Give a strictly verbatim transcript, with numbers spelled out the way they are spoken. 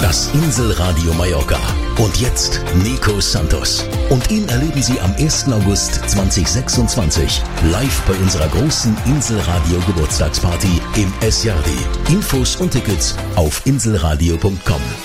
Das Inselradio Mallorca. Und jetzt Nico Santos. Und ihn erleben Sie am ersten August zweitausendsechsundzwanzig live bei unserer großen Inselradio Geburtstagsparty im Es Jardi. Infos und Tickets auf inselradio punkt com.